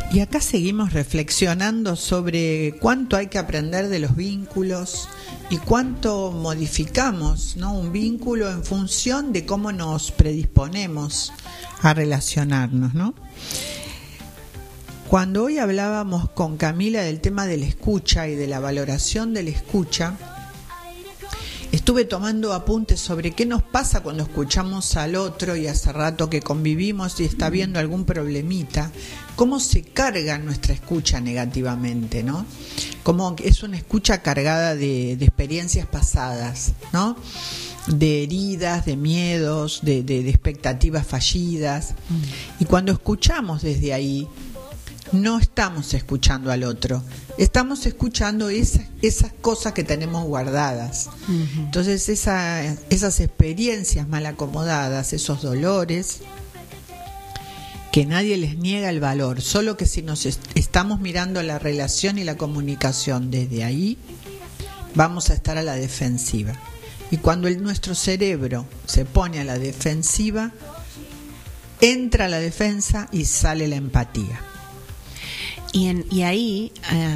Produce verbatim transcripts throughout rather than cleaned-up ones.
Y acá seguimos reflexionando sobre cuánto hay que aprender de los vínculos y cuánto modificamos, ¿no?, un vínculo en función de cómo nos predisponemos a relacionarnos, ¿no? Cuando hoy hablábamos con Camila del tema de la escucha y de la valoración de la escucha, estuve tomando apuntes sobre qué nos pasa cuando escuchamos al otro y hace rato que convivimos y está viendo algún problemita, cómo se carga nuestra escucha negativamente, ¿no? Como es una escucha cargada de, de experiencias pasadas, ¿no? De heridas, de miedos, de, de, de expectativas fallidas. Y cuando escuchamos desde ahí, no estamos escuchando al otro, estamos escuchando esas, esas cosas que tenemos guardadas. Uh-huh. Entonces esa, esas experiencias mal acomodadas, esos dolores, que nadie les niega el valor, solo que si nos est- estamos mirando la relación y la comunicación desde ahí, vamos a estar a la defensiva. Y cuando el, nuestro cerebro se pone a la defensiva, entra la defensa y sale la empatía. Y, en, y ahí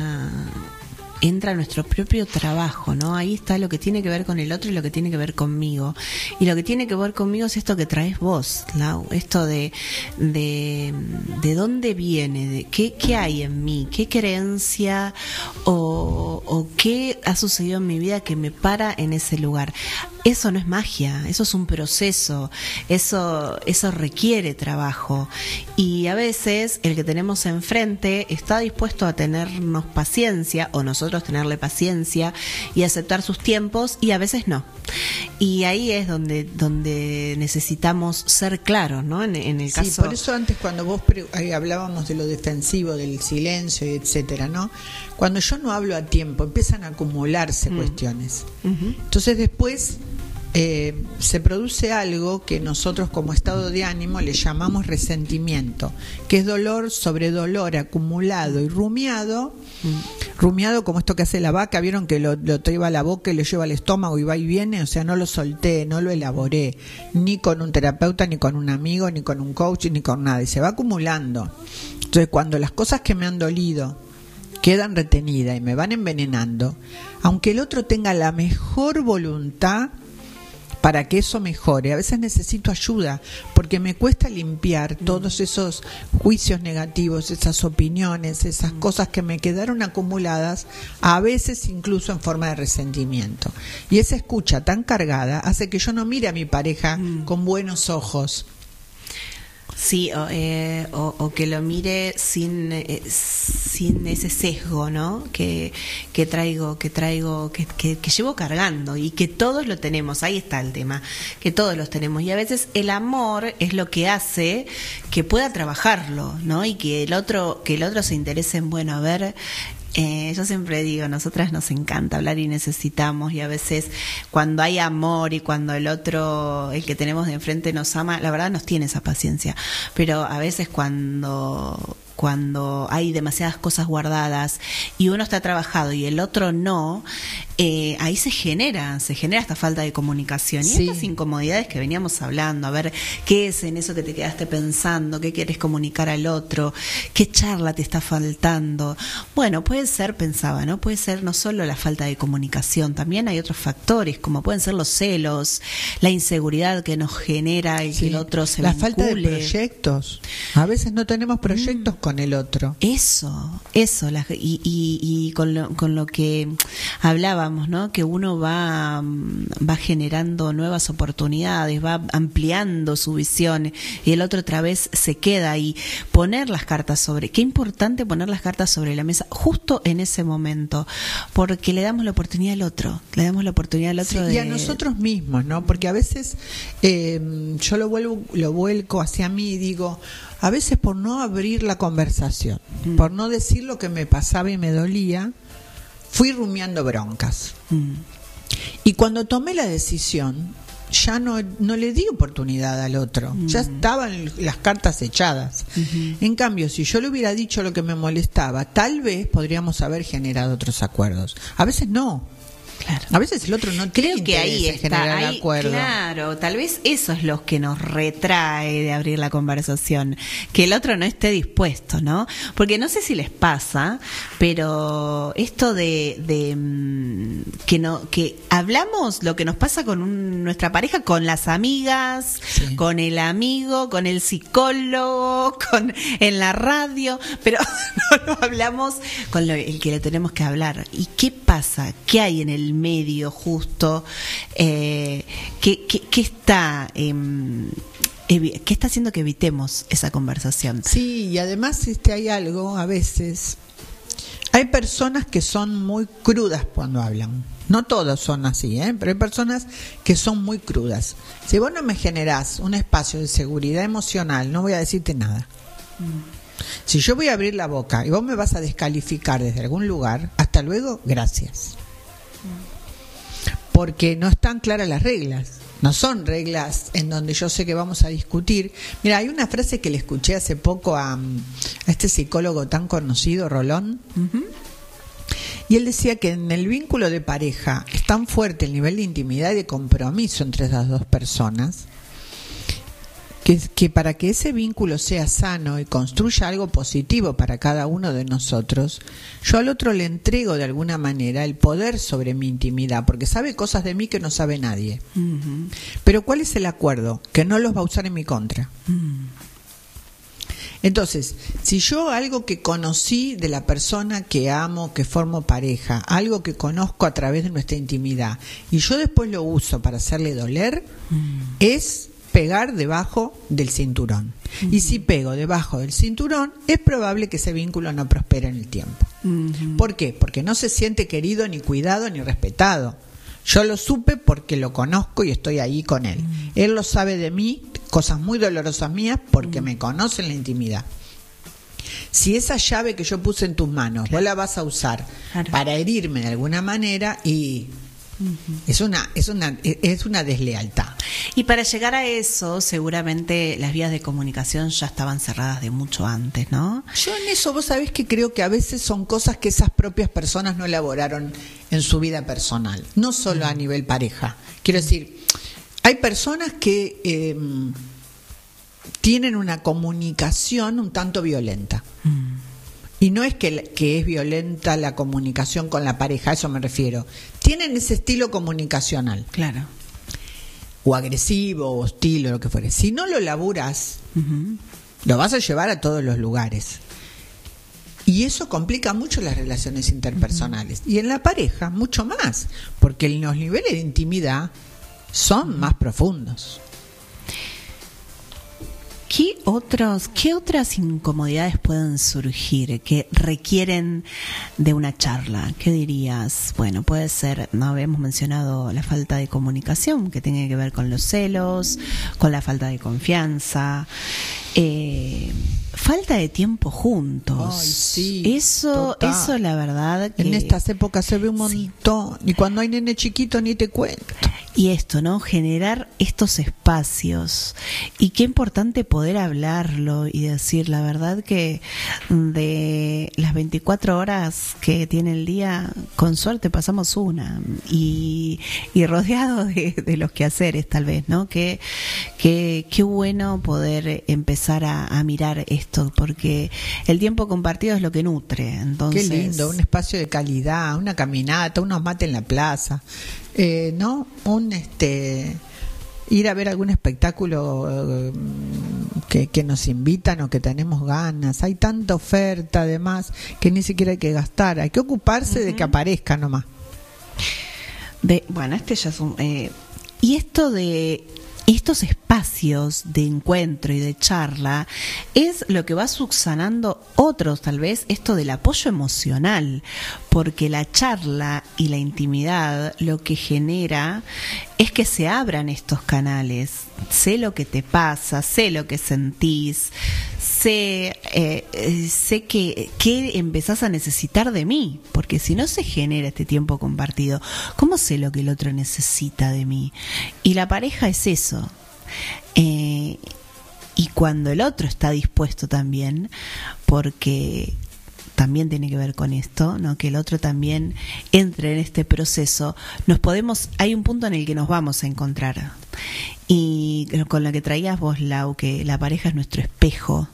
uh, entra nuestro propio trabajo, ¿no? Ahí está lo que tiene que ver con el otro y lo que tiene que ver conmigo. Y lo que tiene que ver conmigo es esto que traes vos, Lau, esto de de, de dónde viene, de qué, qué hay en mí, qué creencia o, o qué ha sucedido en mi vida que me para en ese lugar. Eso no es magia, eso es un proceso, eso eso requiere trabajo, y a veces el que tenemos enfrente está dispuesto a tenernos paciencia o nosotros tenerle paciencia y aceptar sus tiempos, y a veces no. Y ahí es donde donde necesitamos ser claros, ¿no? En, en el sí, caso. Por eso antes cuando vos pre- hablábamos de lo defensivo, del silencio, y etcétera, ¿no? Cuando yo no hablo a tiempo, empiezan a acumularse mm. cuestiones. Uh-huh. Entonces después Eh, se produce algo que nosotros como estado de ánimo le llamamos resentimiento, que es dolor sobre dolor acumulado y rumiado, mm. rumiado como esto que hace la vaca, vieron que lo, lo lleva a la boca y lo lleva al estómago y va y viene, o sea, no lo solté, no lo elaboré, ni con un terapeuta, ni con un amigo, ni con un coach, ni con nada, y se va acumulando. Entonces cuando las cosas que me han dolido quedan retenidas y me van envenenando, aunque el otro tenga la mejor voluntad para que eso mejore, a veces necesito ayuda porque me cuesta limpiar todos esos juicios negativos, esas opiniones, esas cosas que me quedaron acumuladas, a veces incluso en forma de resentimiento. Y esa escucha tan cargada hace que yo no mire a mi pareja mm. con buenos ojos. Sí, o, eh, o, o que lo mire sin eh, sin ese sesgo, ¿no? Que que traigo, que traigo, que, que que llevo cargando, y que todos lo tenemos. Ahí está el tema, que todos los tenemos, y a veces el amor es lo que hace que pueda trabajarlo, ¿no? Y que el otro que el otro se interese en, bueno, a ver. Eh, yo siempre digo, nosotras nos encanta hablar y necesitamos, y a veces cuando hay amor y cuando el otro, el que tenemos de enfrente nos ama, la verdad nos tiene esa paciencia, pero a veces cuando cuando hay demasiadas cosas guardadas y uno está trabajado y el otro no, eh, ahí se genera, se genera esta falta de comunicación y sí. Estas incomodidades que veníamos hablando, a ver qué es en eso que te quedaste pensando, qué quieres comunicar al otro, qué charla te está faltando. Bueno, puede ser, pensaba, ¿no? Puede ser no solo la falta de comunicación, también hay otros factores, como pueden ser los celos, la inseguridad que nos genera el sí. que el otro se la vincule. Falta de proyectos. A veces no tenemos proyectos mm. con el otro. Eso, eso, la, y, y, y con lo, con lo que hablábamos, ¿no? Que uno va, va generando nuevas oportunidades, va ampliando su visión, y el otro otra vez se queda ahí. Poner las cartas sobre, qué importante poner las cartas sobre la mesa justo en ese momento, porque le damos la oportunidad al otro, le damos la oportunidad al otro sí, de... y a nosotros mismos, ¿no? Porque a veces eh, yo lo vuelvo, lo vuelco hacia mí y digo, a veces por no abrir la conversación, mm. por no decir lo que me pasaba y me dolía, fui rumiando broncas. Mm. Y cuando tomé la decisión, ya no, no le di oportunidad al otro, mm. ya estaban las cartas echadas. Mm-hmm. En cambio, si yo le hubiera dicho lo que me molestaba, tal vez podríamos haber generado otros acuerdos. A veces no. Claro. A veces el otro no tiene Creo que ahí interés en está, generar ahí, acuerdo. claro, tal vez eso es lo que nos retrae de abrir la conversación, que el otro no esté dispuesto, ¿no? Porque no sé si les pasa, pero esto de, de mm, que no que hablamos lo que nos pasa con un, nuestra pareja, con las amigas, Sí. con el amigo, con el psicólogo, con en la radio, pero no lo hablamos con lo, el que le tenemos que hablar. ¿Y qué pasa? ¿Qué hay en el medio justo? Eh, ¿qué, qué, qué está eh, evi- qué está haciendo que evitemos esa conversación? Sí, y además este hay algo, a veces, hay personas que son muy crudas cuando hablan. No todos son así, ¿eh? Pero hay personas que son muy crudas. Si vos no me generás un espacio de seguridad emocional, no voy a decirte nada. Mm. Si yo voy a abrir la boca y vos me vas a descalificar desde algún lugar, hasta luego, gracias. Porque no están claras las reglas. No son reglas en donde yo sé que vamos a discutir. Mira, hay una frase que le escuché hace poco a, a este psicólogo tan conocido, Rolón. Uh-huh. Y él decía que en el vínculo de pareja es tan fuerte el nivel de intimidad y de compromiso entre esas dos personas que, que para que ese vínculo sea sano y construya algo positivo para cada uno de nosotros, yo al otro le entrego de alguna manera el poder sobre mi intimidad, porque sabe cosas de mí que no sabe nadie. Uh-huh. Pero ¿cuál es el acuerdo? Que no los va a usar en mi contra. Uh-huh. Entonces, si yo algo que conocí de la persona que amo, que formo pareja, algo que conozco a través de nuestra intimidad, y yo después lo uso para hacerle doler, uh-huh. es pegar debajo del cinturón. Uh-huh. Y si pego debajo del cinturón, es probable que ese vínculo no prospere en el tiempo. Uh-huh. ¿Por qué? Porque no se siente querido, ni cuidado, ni respetado. Yo lo supe porque lo conozco y estoy ahí con él. Uh-huh. Él lo sabe de mí, cosas muy dolorosas mías, porque uh-huh. me conoce en la intimidad. Si esa llave que yo puse en tus manos, claro, vos la vas a usar claro. para herirme de alguna manera, y uh-huh. es una es una es una deslealtad. Y para llegar a eso, seguramente las vías de comunicación ya estaban cerradas de mucho antes, ¿no? Yo en eso, vos sabés que creo que a veces son cosas que esas propias personas no elaboraron en su vida personal, no solo uh-huh. a nivel pareja. Quiero decir, hay personas que eh, tienen una comunicación un tanto violenta. Uh-huh. Y no es que, que es violenta la comunicación con la pareja, a eso me refiero. Tienen ese estilo comunicacional. Claro. O agresivo, o hostil, o lo que fuere. Si no lo laburas, uh-huh. lo vas a llevar a todos los lugares. Y eso complica mucho las relaciones interpersonales. Uh-huh. Y en la pareja, mucho más. Porque los niveles de intimidad son uh-huh. más profundos. ¿Qué otros, qué otras incomodidades pueden surgir que requieren de una charla? ¿Qué dirías? Bueno, puede ser, no habíamos mencionado la falta de comunicación, que tiene que ver con los celos, con la falta de confianza, eh, falta de tiempo juntos. Ay, sí, eso, total. Eso la verdad que en estas épocas se ve un montón. Sí. Y cuando hay nene chiquito ni te cuento. Y esto, ¿no? Generar estos espacios. Y qué importante poder hablarlo y decir la verdad que de las veinticuatro horas que tiene el día, con suerte pasamos una. Y, y rodeado de, de los quehaceres, tal vez, ¿no? Que, que, qué bueno poder empezar a, a mirar esto, porque el tiempo compartido es lo que nutre. Entonces, qué lindo, un espacio de calidad, una caminata, unos mates en la plaza. Eh, no un este ir a ver algún espectáculo eh, que, que nos invitan o que tenemos ganas. Hay tanta oferta además que ni siquiera hay que gastar, hay que ocuparse uh-huh. de que aparezca nomás. De, bueno, este ya es un eh, y esto de estos espacios de encuentro y de charla es lo que va subsanando otros, tal vez, esto del apoyo emocional, porque la charla y la intimidad lo que genera es que se abran estos canales. Sé lo que te pasa, sé lo que sentís, sé, eh, sé que, que empezás a necesitar de mí, porque si no se genera este tiempo compartido, ¿cómo sé lo que el otro necesita de mí? Y la pareja es eso. Eh, y cuando el otro está dispuesto también, porque también tiene que ver con esto, ¿no? Que el otro también entre en este proceso, nos podemos, hay un punto en el que nos vamos a encontrar. Y con lo que traías vos, Lau, que la pareja es nuestro espejo.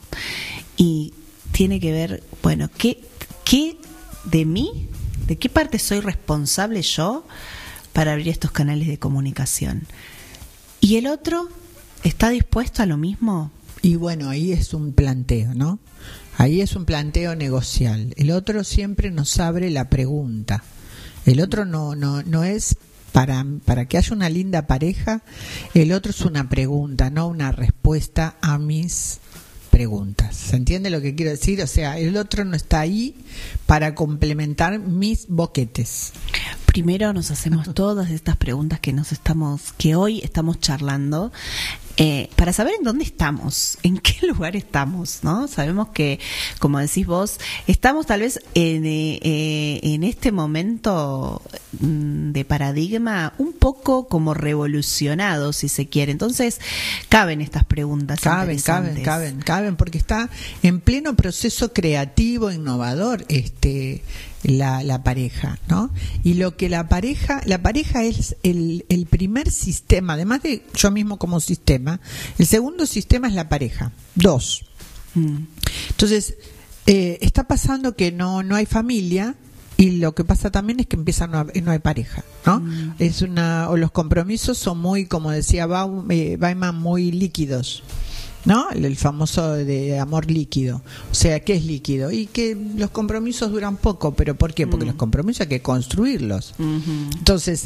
Y tiene que ver, bueno, ¿qué, qué de mí, de qué parte soy responsable yo para abrir estos canales de comunicación? ¿Y el otro está dispuesto a lo mismo? Y bueno, ahí es un planteo, ¿no? Ahí es un planteo negocial. El otro siempre nos abre la pregunta. El otro no no no es para para que haya una linda pareja, el otro es una pregunta, no una respuesta a mis preguntas. ¿Se entiende lo que quiero decir? O sea, el otro no está ahí para complementar mis boquetes. Primero nos hacemos todas estas preguntas que nos estamos, que hoy estamos charlando, eh, para saber en dónde estamos, en qué lugar estamos, ¿no? Sabemos que, como decís vos, estamos tal vez en, eh, en este momento de paradigma un poco como revolucionado, si se quiere. Entonces, caben estas preguntas. Caben, caben, caben, caben, porque está en pleno proceso creativo, innovador, este la, la pareja, ¿no? Y lo que la pareja, la pareja es el, el primer sistema, además de yo mismo como sistema, el segundo sistema es la pareja. Dos. Mm. Entonces, eh, está pasando que no, no hay familia. Y lo que pasa también es que empieza no, no hay pareja, ¿no? Mm. Es una, o los compromisos son muy, como decía Bauman, muy líquidos, ¿no? El, el famoso de amor líquido. O sea, ¿qué es líquido? Y que los compromisos duran poco, ¿pero por qué? Porque mm. los compromisos hay que construirlos. Mm-hmm. Entonces,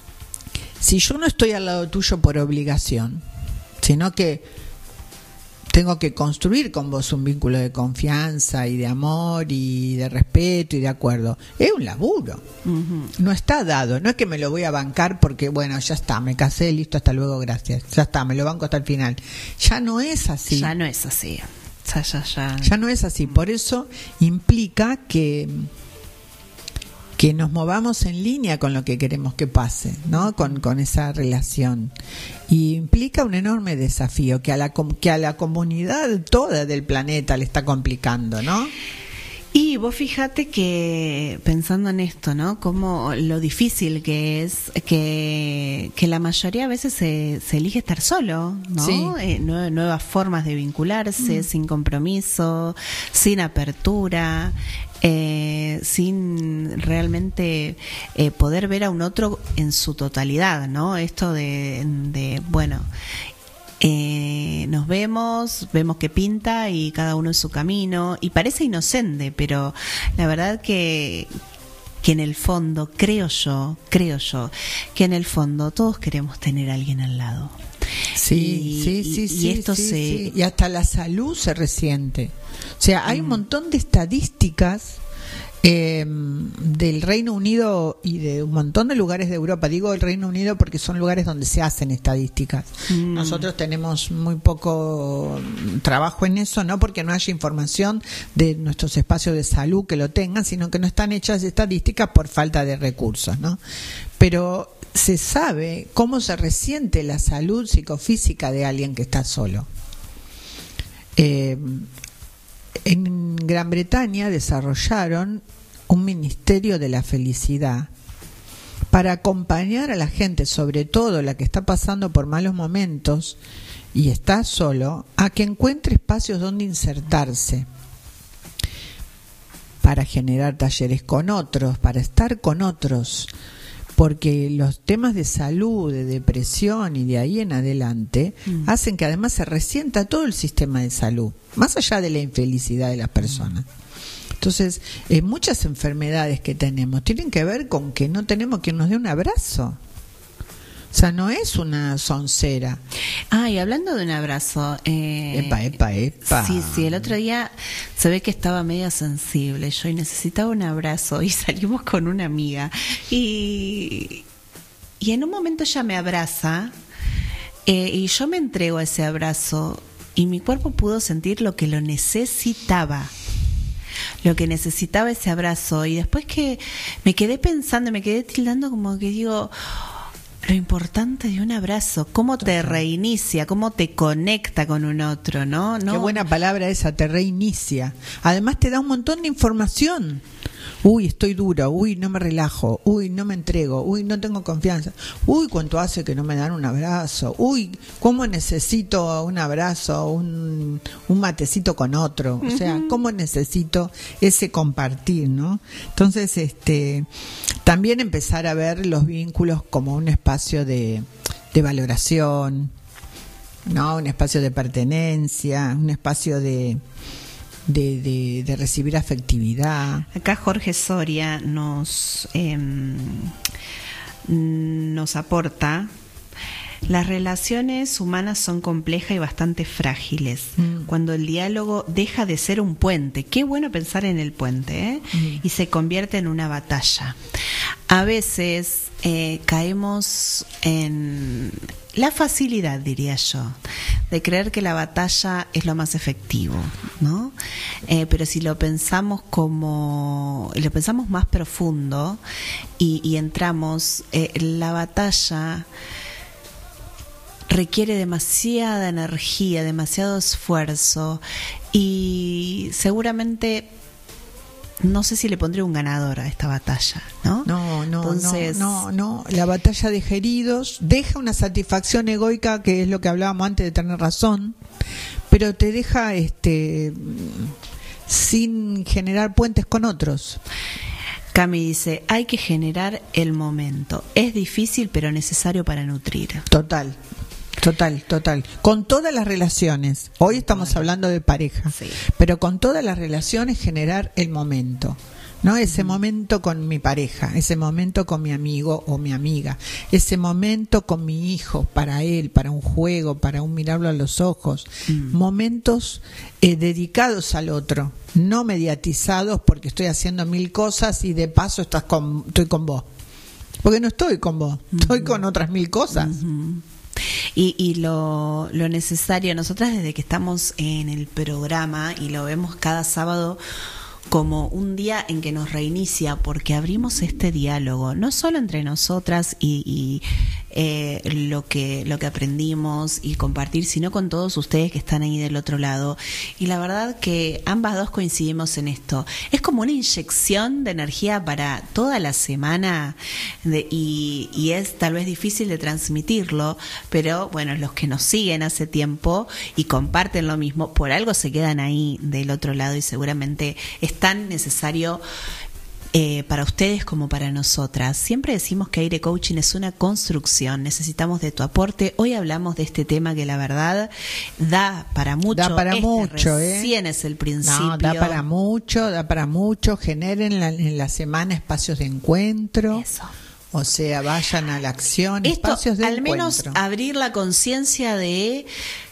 si yo no estoy al lado tuyo por obligación, sino que tengo que construir con vos un vínculo de confianza y de amor y de respeto y de acuerdo. Es un laburo. Uh-huh. No está dado. No es que me lo voy a bancar porque, bueno, ya está, me casé, listo, hasta luego, gracias. Ya está, me lo banco hasta el final. Ya no es así. Ya no es así. Ya, ya, ya. ya no es así. Por eso implica que... que nos movamos en línea con lo que queremos que pase, ¿no? Con, con esa relación. Y implica un enorme desafío que a la que a la comunidad toda del planeta le está complicando, ¿no? Y vos fíjate que, pensando en esto, ¿no? Como lo difícil que es que, que la mayoría a veces se, se elige estar solo, ¿no? Sí. Eh, nuevas formas de vincularse, mm. sin compromiso, sin apertura, eh, sin realmente eh, poder ver a un otro en su totalidad, ¿no? Esto de, de bueno... Eh, nos vemos, vemos que pinta y cada uno en su camino y parece inocente, pero la verdad que que en el fondo, creo yo, creo yo, que en el fondo todos queremos tener a alguien al lado. Sí, y, sí, sí, y, sí, y esto sí, se sí. Y hasta la salud se resiente. O sea, hay mm. un montón de estadísticas Eh, del Reino Unido y de un montón de lugares de Europa. Digo el Reino Unido porque son lugares donde se hacen estadísticas. Mm. Nosotros tenemos muy poco trabajo en eso, no porque no haya información de nuestros espacios de salud que lo tengan, sino que no están hechas estadísticas por falta de recursos, ¿no? Pero se sabe cómo se resiente la salud psicofísica de alguien que está solo. Eh, En Gran Bretaña desarrollaron un ministerio de la felicidad para acompañar a la gente, sobre todo la que está pasando por malos momentos y está solo, a que encuentre espacios donde insertarse, para generar talleres con otros, para estar con otros, porque los temas de salud, de depresión y de ahí en adelante mm. hacen que además se resienta todo el sistema de salud, más allá de la infelicidad de las personas. Entonces, eh, muchas enfermedades que tenemos tienen que ver con que no tenemos quien nos dé un abrazo. O sea, no es una soncera. Ah, y hablando de un abrazo... Eh, epa, epa, epa. Sí, sí, el otro día se ve que estaba medio sensible yo y necesitaba un abrazo y salimos con una amiga. Y, y en un momento ella me abraza eh, y yo me entrego a ese abrazo y mi cuerpo pudo sentir lo que lo necesitaba. Lo que necesitaba ese abrazo. Y después que me quedé pensando, me quedé tildando como que digo... Lo importante de un abrazo, cómo te reinicia, cómo te conecta con un otro, ¿no? ¿no? Qué buena palabra esa, te reinicia. Además te da un montón de información. Uy, estoy duro, uy, no me relajo, uy, no me entrego, uy, no tengo confianza, uy, cuánto hace que no me dan un abrazo, uy, cómo necesito un abrazo, un, un matecito con otro, o sea, cómo necesito ese compartir, ¿no? Entonces, este, también empezar a ver los vínculos como un espacio de, de valoración, ¿no? Un espacio de pertenencia, un espacio de De, de, de recibir afectividad. Acá Jorge Soria nos eh, nos aporta: las relaciones humanas son complejas y bastante frágiles. Mm. Cuando el diálogo deja de ser un puente, qué bueno pensar en el puente, ¿eh? Mm. Y se convierte en una batalla. A veces eh, caemos en la facilidad, diría yo, de creer que la batalla es lo más efectivo, ¿no? Eh, pero si lo pensamos como, lo pensamos más profundo y, y entramos, eh, la batalla requiere demasiada energía, demasiado esfuerzo, y seguramente no sé si le pondré un ganador a esta batalla, ¿no? No, no, Entonces, no, no, no. La batalla deja heridos, deja una satisfacción egoica, que es lo que hablábamos antes de tener razón, pero te deja este sin generar puentes con otros. Cami dice, hay que generar el momento. Es difícil, pero necesario para nutrir. Total. Total, total. Con todas las relaciones, hoy estamos bueno. hablando de pareja, sí. pero con todas las relaciones generar el momento, ¿no? Ese mm. momento con mi pareja, ese momento con mi amigo o mi amiga, ese momento con mi hijo, para él, para un juego, para un mirarlo a los ojos, mm. momentos eh, dedicados al otro, no mediatizados porque estoy haciendo mil cosas y de paso estás con, estoy con vos, porque no estoy con vos, mm. estoy con otras mil cosas. Mm-hmm. Y, y lo, lo necesario, nosotras desde que estamos en el programa y lo vemos cada sábado como un día en que nos reinicia, porque abrimos este diálogo, no solo entre nosotras y, y eh, lo que lo que aprendimos y compartir, sino con todos ustedes que están ahí del otro lado. Y la verdad que ambas dos coincidimos en esto. Es como una inyección de energía para toda la semana de, y, y es tal vez difícil de transmitirlo, pero bueno, los que nos siguen hace tiempo y comparten lo mismo, por algo se quedan ahí del otro lado y seguramente es tan necesario eh, para ustedes como para nosotras. Siempre decimos que Aire Coaching es una construcción, necesitamos de tu aporte. Hoy hablamos de este tema que la verdad da para mucho. Da para este mucho, recién ¿eh? es el principio. No, da para mucho, da para mucho. Generen la, en la semana espacios de encuentro. Eso. O sea, vayan a la acción, Esto, espacios de al encuentro. menos abrir la conciencia de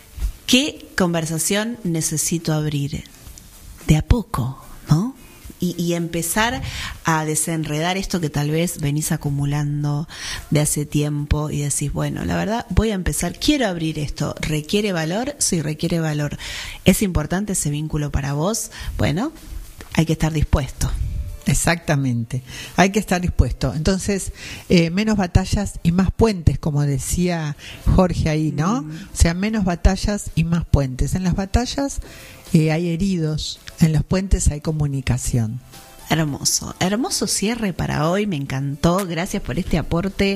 qué conversación necesito abrir. De a poco, ¿no? Y, y empezar a desenredar esto que tal vez venís acumulando de hace tiempo y decís, bueno, la verdad voy a empezar, quiero abrir esto, ¿requiere valor? Sí, requiere valor. ¿Es importante ese vínculo para vos? Bueno, hay que estar dispuesto. Exactamente, hay que estar dispuesto. Entonces, eh, menos batallas y más puentes, como decía Jorge ahí, ¿no? Mm. O sea, menos batallas y más puentes. En las batallas eh, hay heridos, en los puentes hay comunicación. Hermoso, hermoso cierre para hoy, me encantó, gracias por este aporte.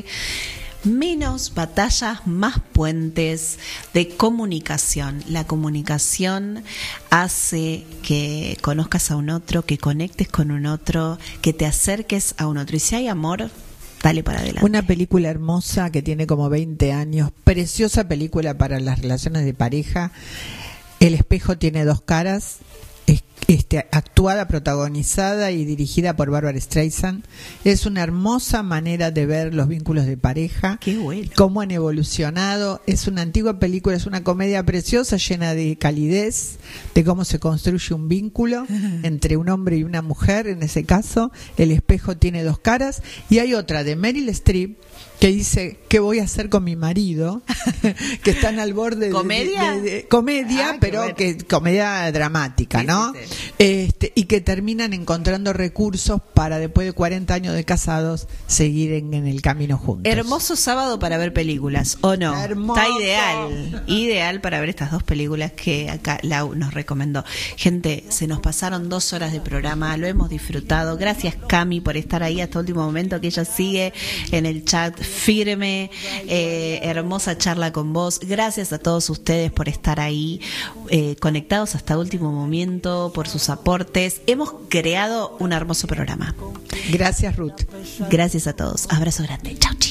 Menos batallas, más puentes de comunicación. La comunicación hace que conozcas a un otro, que conectes con un otro, que te acerques a un otro. Y si hay amor, dale para adelante. Una película hermosa que tiene como veinte años, preciosa película para las relaciones de pareja. El espejo tiene dos caras. Este, actuada, protagonizada y dirigida por Barbra Streisand. Es una hermosa manera de ver los vínculos de pareja. Qué bueno. Cómo han evolucionado. Es una antigua película, es una comedia preciosa, llena de calidez, de cómo se construye un vínculo entre un hombre y una mujer. En ese caso, El espejo tiene dos caras. Y hay otra de Meryl Streep, que dice ¿qué voy a hacer con mi marido? que están al borde de comedia, de, de, de, comedia ah, pero bueno. que comedia dramática, sí, ¿no? Sí, sí. Este, y que terminan encontrando recursos para después de cuarenta años de casados seguir en, en el camino juntos. Hermoso sábado para ver películas, ¿o no? Hermoso. Está ideal, ideal para ver estas dos películas que acá Lau nos recomendó. Gente, se nos pasaron dos horas de programa, lo hemos disfrutado. Gracias, Cami, por estar ahí hasta el último momento, que ella sigue en el chat firme. Eh, hermosa charla con vos. Gracias a todos ustedes por estar ahí eh, conectados hasta el último momento, por sus aportes. Hemos creado un hermoso programa. Gracias, Ruth. Gracias a todos. Abrazo grande. Chau, chau.